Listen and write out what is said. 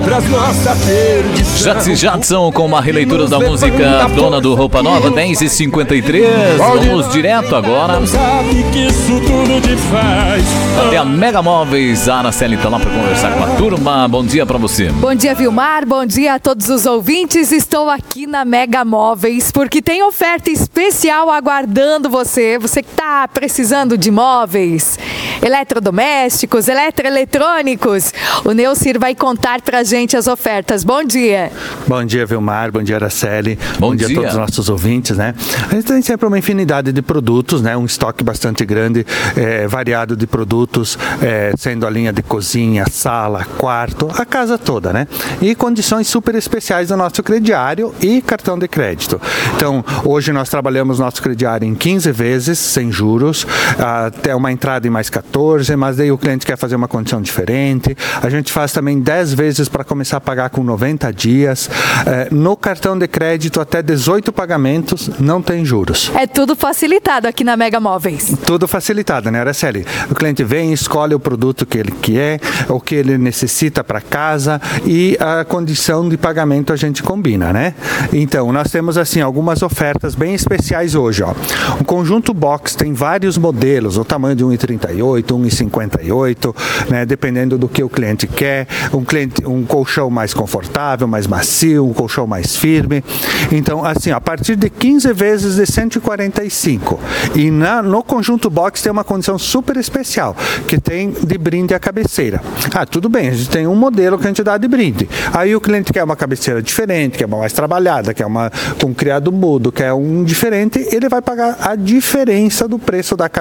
traz nossa perdição. Jadson com uma releitura da música Dona do Roupa Nova, 10h53. Vamos direto agora até a Mega Móveis. A Araceli está lá para conversar com a turma. Bom dia para você. Bom dia, Vilmar. Bom dia a todos os ouvintes. Estou aqui na Mega Móveis porque tem oferta especial aguardando você. Você que está precisando de móveis, eletrodomésticos, eletroeletrônicos. O Neucir vai contar pra gente as ofertas. Bom dia. Bom dia, Vilmar. Bom dia, Araceli. Bom dia a todos os nossos ouvintes, né? A gente tem sempre uma infinidade de produtos, né? Um estoque bastante grande, variado de produtos, sendo a linha de cozinha, sala, quarto, a casa toda, né? E condições super especiais do nosso crediário e cartão de crédito. Então, hoje nós trabalhamos nosso crediário em 15 vezes, sem juros, até uma entrada em mais 14, mas daí o cliente quer fazer uma condição diferente. A gente faz também 10 vezes para começar a pagar com 90 dias. No cartão de crédito, até 18 pagamentos, não tem juros. É tudo facilitado aqui na Mega Móveis. Tudo facilitado, né, Araceli? O cliente vem, escolhe o produto que ele quer, o que ele necessita para casa e a condição de pagamento a gente combina, né? Então, nós temos, assim, algumas ofertas bem especiais hoje, ó. O conjunto box tem vários modelos, o tamanho de 1,38, 1,58, né? Dependendo do que o cliente quer. Um colchão mais confortável, mais macio, um colchão mais firme. Então, assim, a partir de 15 vezes de 145. E no conjunto box tem uma condição super especial, que tem de brinde a cabeceira. Tudo bem, a gente tem um modelo que a gente dá de brinde. Aí o cliente quer uma cabeceira diferente, quer uma mais trabalhada, quer uma com criado mudo, quer um diferente, ele vai pagar a diferença do preço da cabeceira